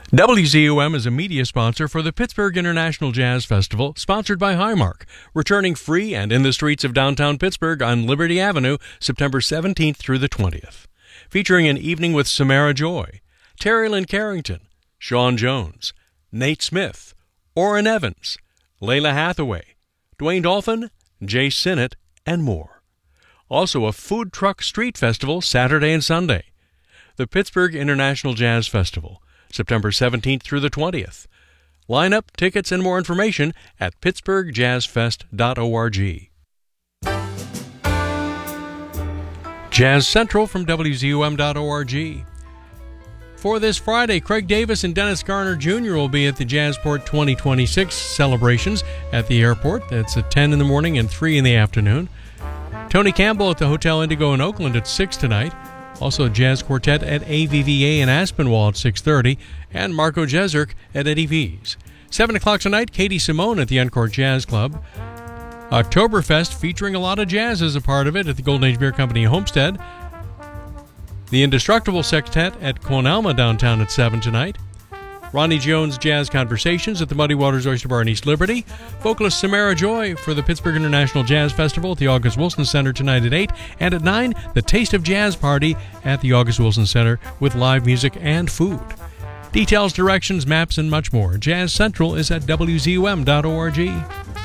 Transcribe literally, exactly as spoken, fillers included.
W Z U M is a media sponsor for the Pittsburgh International Jazz Festival, sponsored by Highmark, returning free and in the streets of downtown Pittsburgh on Liberty Avenue, September seventeenth through the twentieth. Featuring an evening with Samara Joy, Terry Lynn Carrington, Sean Jones, Nate Smith, Orrin Evans, Layla Hathaway, Dwayne Dolphin, Jay Sinnott, and more. Also a food truck street festival Saturday and Sunday. The Pittsburgh International Jazz Festival, September seventeenth through the twentieth. Lineup, tickets, and more information at pittsburgh jazz fest dot org. Jazz Central from W Z U M dot org. For this Friday, Craig Davis and Dennis Garner Junior will be at the Jazzport twenty twenty-six celebrations at the airport. That's at ten in the morning and three in the afternoon. Tony Campbell at the Hotel Indigo in Oakland at six tonight. Also a jazz quartet at A V V A in Aspinwall at six thirty. And Marco Jezerk at Eddie V's. seven o'clock tonight, Katie Simone at the Encore Jazz Club. Oktoberfest featuring a lot of jazz as a part of it at the Golden Age Beer Company Homestead. The Indestructible Sextet at Quon Alma downtown at seven tonight. Ronnie Jones Jazz Conversations at the Muddy Waters Oyster Bar in East Liberty. Vocalist Samara Joy for the Pittsburgh International Jazz Festival at the August Wilson Center tonight at eight. And at nine, the Taste of Jazz Party at the August Wilson Center with live music and food. Details, directions, maps, and much more. Jazz Central is at W Z U M dot org.